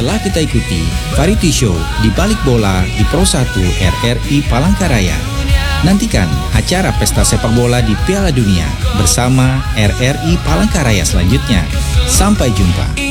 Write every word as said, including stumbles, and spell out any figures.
Telah kita ikuti variety show di balik bola di Pro satu R R I Palangkaraya. Nantikan acara pesta sepak bola di Piala Dunia bersama R R I Palangkaraya selanjutnya. Sampai jumpa.